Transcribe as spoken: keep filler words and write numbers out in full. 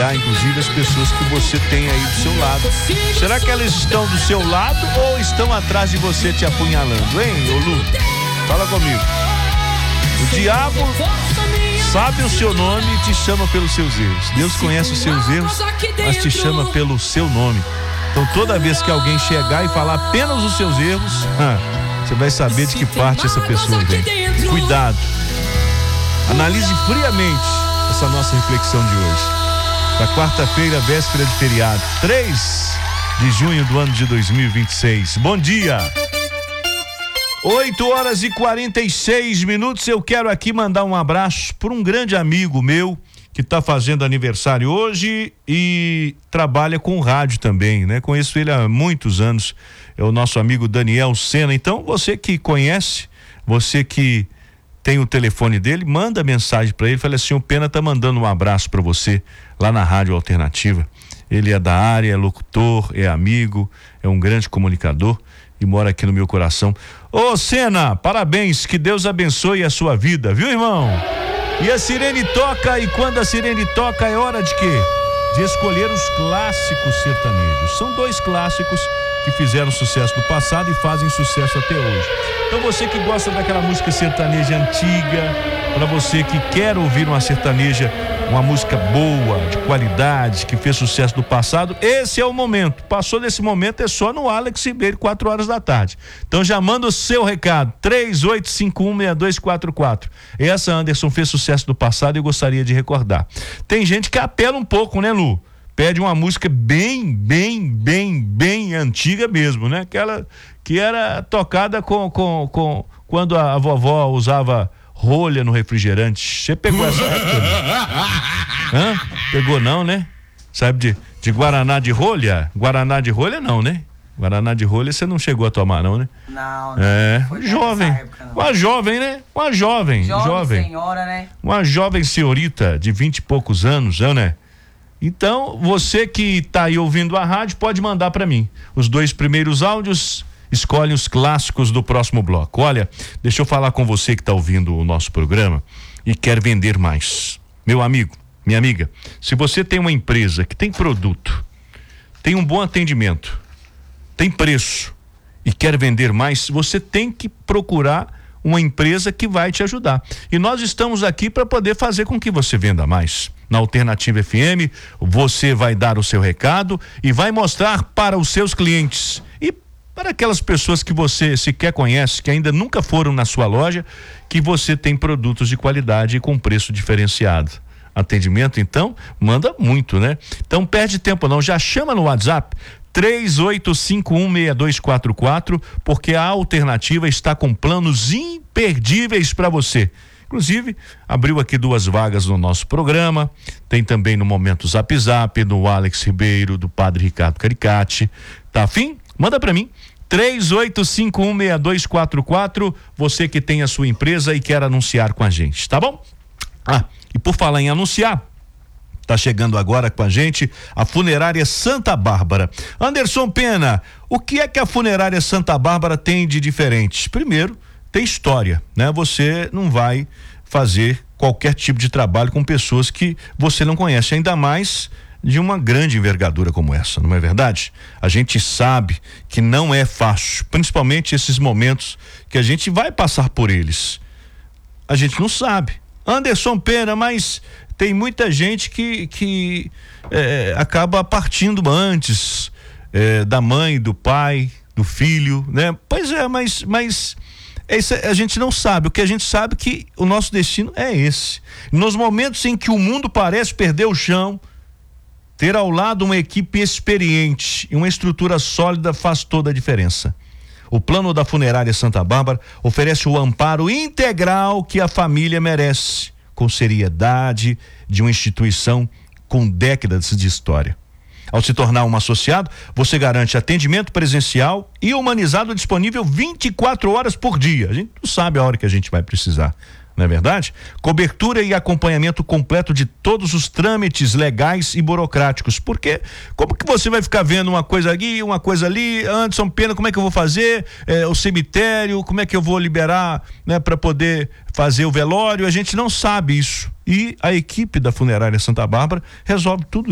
enxergar, inclusive, as pessoas que você tem aí do seu lado. Será que elas estão do seu lado ou estão atrás de você te apunhalando, hein, ô Lu? Fala comigo. O diabo sabe o seu nome e te chama pelos seus erros. Deus conhece os seus erros, mas te chama pelo seu nome. Então toda vez que alguém chegar e falar apenas os seus erros, você vai saber de que parte essa pessoa vem. Cuidado. Analise friamente essa nossa reflexão de hoje. Da quarta-feira, véspera de feriado, três de junho do ano de dois mil e vinte e seis. Bom dia. oito horas e quarenta e seis minutos. Eu quero aqui mandar um abraço para um grande amigo meu que está fazendo aniversário hoje e trabalha com rádio também, né? Conheço ele há muitos anos, é o nosso amigo Daniel Sena. Então, você que conhece, você que tem o telefone dele, manda mensagem para ele, fala assim: o Pena tá mandando um abraço para você lá na Rádio Alternativa. Ele é da área, é locutor, é amigo, é um grande comunicador e mora aqui no meu coração. Ô Sena, parabéns, que Deus abençoe a sua vida, viu, irmão? E a sirene toca, e quando a sirene toca é hora de quê? De escolher os clássicos sertanejos. São dois clássicos que fizeram sucesso no passado e fazem sucesso até hoje. Então você que gosta daquela música sertaneja antiga, para você que quer ouvir uma sertaneja, uma música boa, de qualidade, que fez sucesso no passado, esse é o momento. Passou desse momento, é só no Alex Ribeiro, quatro horas da tarde. Então já manda o seu recado, três oito cinco um seis dois quatro quatro. Essa, Anderson, fez sucesso no passado e eu gostaria de recordar. Tem gente que apela um pouco, né, Lu? Pede uma música bem, bem, bem, bem antiga mesmo, né? Aquela que era tocada com, com, com quando a, a vovó usava rolha no refrigerante. Você pegou essa época? Hã? Pegou não, né? Sabe de, de Guaraná de rolha? Guaraná de rolha não, né? Guaraná de rolha você não chegou a tomar não, né? Não, não. É, foi jovem. época, não. Uma jovem, né? Uma jovem, jovem. Jovem senhora, né? Uma jovem senhorita de vinte e poucos anos, né? Então, você que tá aí ouvindo a rádio, pode mandar para mim. Os dois primeiros áudios, escolhe os clássicos do próximo bloco. Olha, deixa eu falar com você que tá ouvindo o nosso programa e quer vender mais. Meu amigo, minha amiga, se você tem uma empresa que tem produto, tem um bom atendimento, tem preço e quer vender mais, você tem que procurar uma empresa que vai te ajudar. E nós estamos aqui para poder fazer com que você venda mais. Na Alternativa F M, você vai dar o seu recado e vai mostrar para os seus clientes e para aquelas pessoas que você sequer conhece, que ainda nunca foram na sua loja, que você tem produtos de qualidade e com preço diferenciado. Atendimento, então, manda muito, né? Então, perde tempo não, já chama no WhatsApp três oito cinco um seis dois quatro quatro, porque a Alternativa está com planos imperdíveis para você. Inclusive, abriu aqui duas vagas no nosso programa, tem também no Momento Zap Zap, do Alex Ribeiro, do Padre Ricardo Caricati. Tá afim? Manda para mim, três oito cinco um seis dois quatro quatro, você que tem a sua empresa e quer anunciar com a gente, tá bom? Ah, e por falar em anunciar, tá chegando agora com a gente a Funerária Santa Bárbara. Anderson Pena, o que é que a Funerária Santa Bárbara tem de diferente? Primeiro, tem história, né? Você não vai fazer qualquer tipo de trabalho com pessoas que você não conhece, ainda mais de uma grande envergadura como essa, não é verdade? A gente sabe que não é fácil, principalmente esses momentos que a gente vai passar por eles. A gente não sabe. Anderson Pena, mas tem muita gente que, que é, acaba partindo antes é, da mãe, do pai, do filho, né? Pois é, mas, mas esse, a gente não sabe. O que a gente sabe é que o nosso destino é esse. Nos momentos em que o mundo parece perder o chão, ter ao lado uma equipe experiente e uma estrutura sólida faz toda a diferença. O plano da Funerária Santa Bárbara oferece o amparo integral que a família merece, com seriedade de uma instituição com décadas de história. Ao se tornar um associado, você garante atendimento presencial e humanizado disponível vinte e quatro horas por dia. A gente não sabe a hora que a gente vai precisar, não é verdade? Cobertura e acompanhamento completo de todos os trâmites legais e burocráticos. Porque como que você vai ficar vendo uma coisa aqui, uma coisa ali? Anderson Pena, como é que eu vou fazer? É, o cemitério, como é que eu vou liberar, né, para poder fazer o velório? A gente não sabe isso. E a equipe da Funerária Santa Bárbara resolve tudo